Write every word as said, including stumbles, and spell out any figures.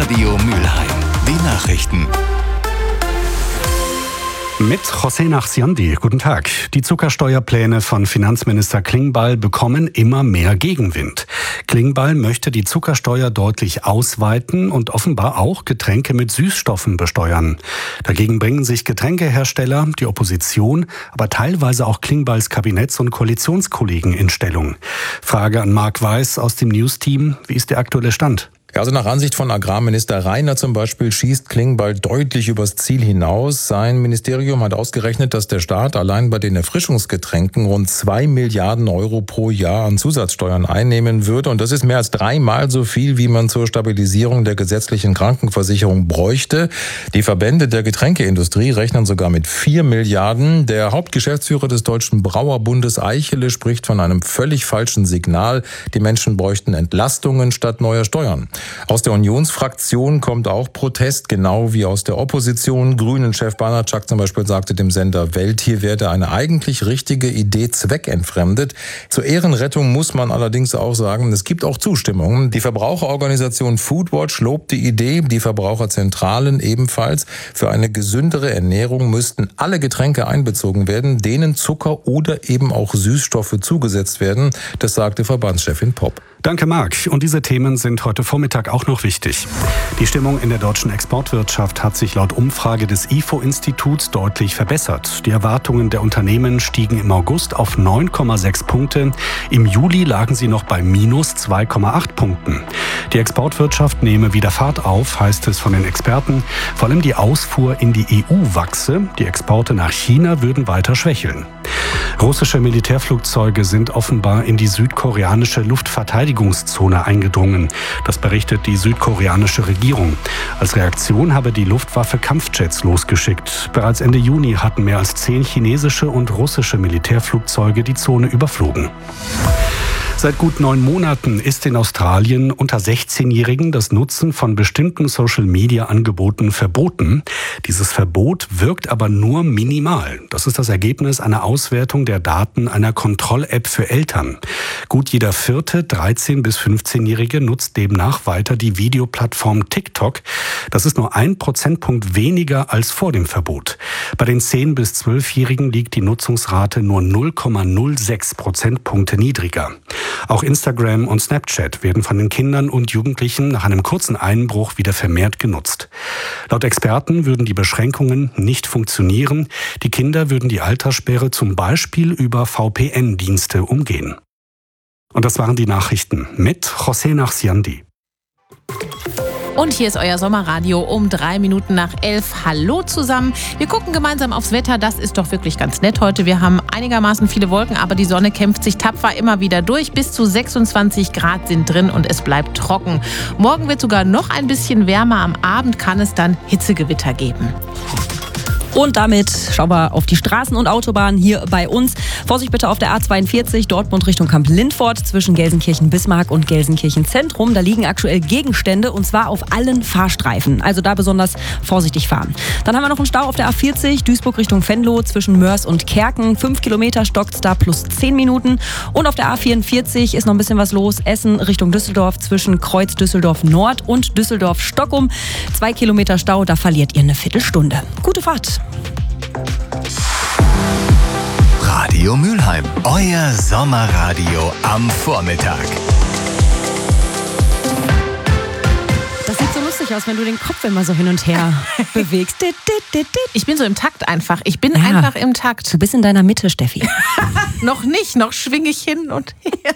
Radio Mülheim. Die Nachrichten. Mit José Nachsiandi. Guten Tag. Die Zuckersteuerpläne von Finanzminister Klingbeil bekommen immer mehr Gegenwind. Klingbeil möchte die Zuckersteuer deutlich ausweiten und offenbar auch Getränke mit Süßstoffen besteuern. Dagegen bringen sich Getränkehersteller, die Opposition, aber teilweise auch Klingbeils Kabinetts- und Koalitionskollegen in Stellung. Frage an Marc Weiß aus dem News-Team. Wie ist der aktuelle Stand? Ja, also nach Ansicht von Agrarminister Reiner zum Beispiel schießt Klingbeil deutlich übers Ziel hinaus. Sein Ministerium hat ausgerechnet, dass der Staat allein bei den Erfrischungsgetränken rund zwei Milliarden Euro pro Jahr an Zusatzsteuern einnehmen würde. Und das ist mehr als dreimal so viel, wie man zur Stabilisierung der gesetzlichen Krankenversicherung bräuchte. Die Verbände der Getränkeindustrie rechnen sogar mit vier Milliarden. Der Hauptgeschäftsführer des Deutschen Brauerbundes Eichele spricht von einem völlig falschen Signal. Die Menschen bräuchten Entlastungen statt neuer Steuern. Aus der Unionsfraktion kommt auch Protest, genau wie aus der Opposition. Grünen-Chef Banatschak zum Beispiel sagte dem Sender Welt, hier werde eine eigentlich richtige Idee zweckentfremdet. Zur Ehrenrettung muss man allerdings auch sagen, es gibt auch Zustimmung. Die Verbraucherorganisation Foodwatch lobt die Idee, die Verbraucherzentralen ebenfalls. Für eine gesündere Ernährung müssten alle Getränke einbezogen werden, denen Zucker oder eben auch Süßstoffe zugesetzt werden. Das sagte Verbandschefin Popp. Danke, Marc. Und diese Themen sind heute Vormittag auch noch wichtig. Die Stimmung in der deutschen Exportwirtschaft hat sich laut Umfrage des I F O-Instituts deutlich verbessert. Die Erwartungen der Unternehmen stiegen im August auf neun Komma sechs Punkte. Im Juli lagen sie noch bei minus zwei Komma acht Punkten. Die Exportwirtschaft nehme wieder Fahrt auf, heißt es von den Experten. Vor allem die Ausfuhr in die E U wachse. Die Exporte nach China würden weiter schwächeln. Russische Militärflugzeuge sind offenbar in die südkoreanische Luftverteidigungszone eingedrungen. Das berichtet die südkoreanische Regierung. Als Reaktion habe die Luftwaffe Kampfjets losgeschickt. Bereits Ende Juni hatten mehr als zehn chinesische und russische Militärflugzeuge die Zone überflogen. Seit gut neun Monaten ist in Australien unter sechzehnjährigen das Nutzen von bestimmten Social-Media-Angeboten verboten. Dieses Verbot wirkt aber nur minimal. Das ist das Ergebnis einer Auswertung der Daten einer Kontroll-App für Eltern. Gut jeder vierte dreizehn- bis fünfzehnjährige nutzt demnach weiter die Videoplattform TikTok. Das ist nur ein Prozentpunkt weniger als vor dem Verbot. Bei den zehn- bis zwölfjährigen liegt die Nutzungsrate nur null Komma null sechs Prozentpunkte niedriger. Auch Instagram und Snapchat werden von den Kindern und Jugendlichen nach einem kurzen Einbruch wieder vermehrt genutzt. Laut Experten würden die Beschränkungen nicht funktionieren. Die Kinder würden die Alterssperre zum Beispiel über V P N-Dienste umgehen. Und das waren die Nachrichten mit José Nachsiandi. Und hier ist euer Sommerradio um drei Minuten nach elf. Hallo zusammen. Wir gucken gemeinsam aufs Wetter. Das ist doch wirklich ganz nett heute. Wir haben einigermaßen viele Wolken, aber die Sonne kämpft sich tapfer immer wieder durch. Bis zu sechsundzwanzig Grad sind drin und es bleibt trocken. Morgen wird sogar noch ein bisschen wärmer. Am Abend kann es dann Hitzegewitter geben. Und damit schauen wir auf die Straßen und Autobahnen hier bei uns. Vorsicht bitte auf der A zweiundvierzig, Dortmund Richtung Kamp-Lindfort zwischen Gelsenkirchen-Bismarck und Gelsenkirchen-Zentrum. Da liegen aktuell Gegenstände und zwar auf allen Fahrstreifen. Also da besonders vorsichtig fahren. Dann haben wir noch einen Stau auf der A vierzig, Duisburg Richtung Venlo zwischen Mörs und Kerken. Fünf Kilometer stockt's da plus zehn Minuten. Und auf der A vierundvierzig ist noch ein bisschen was los. Essen Richtung Düsseldorf zwischen Kreuz Düsseldorf Nord und Düsseldorf Stockum. Zwei Kilometer Stau, da verliert ihr eine Viertelstunde. Gute Fahrt. Radio Mülheim, euer Sommerradio am Vormittag. Das sieht so lustig aus, wenn du den Kopf immer so hin und her bewegst. Ich bin so im Takt einfach. Ich bin ja, einfach im Takt. Du bist in deiner Mitte, Steffi. Noch nicht, noch schwinge ich hin und her.